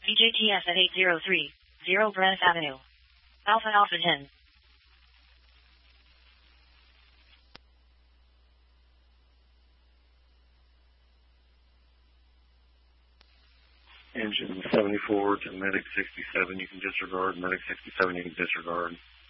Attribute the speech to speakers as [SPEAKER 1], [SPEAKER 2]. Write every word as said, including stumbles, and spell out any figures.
[SPEAKER 1] V J T S at eight zero three, zero Braniff Avenue. Alpha Alpha ten.
[SPEAKER 2] Engine seventy-four to Medic sixty-seven, you can disregard. Medic sixty-seven, you can disregard.